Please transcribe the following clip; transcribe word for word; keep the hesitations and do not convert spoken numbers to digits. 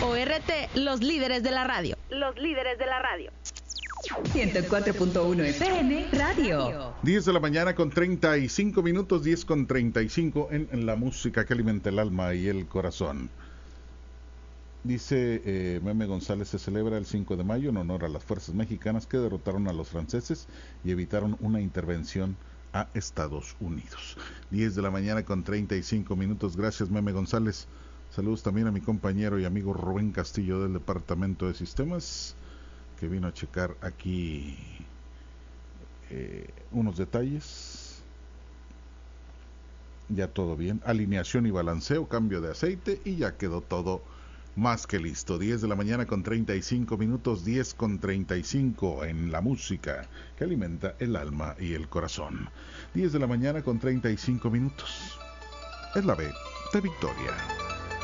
O R T, los líderes de la radio. Los líderes de la radio. ciento cuatro punto uno F M Radio. diez de la mañana con treinta y cinco minutos, diez con treinta y cinco en, en la música que alimenta el alma y el corazón. Dice eh, Meme González, se celebra el cinco de mayo en honor a las fuerzas mexicanas que derrotaron a los franceses y evitaron una intervención a Estados Unidos. diez de la mañana con treinta y cinco minutos, gracias Meme González. Saludos también a mi compañero y amigo Rubén Castillo del Departamento de Sistemas, que vino a checar aquí eh, unos detalles. Ya todo bien, alineación y balanceo, cambio de aceite y ya quedó todo más que listo. diez de la mañana con treinta y cinco minutos, diez con treinta y cinco en la música que alimenta el alma y el corazón. diez de la mañana con treinta y cinco minutos. Es la B de Victoria.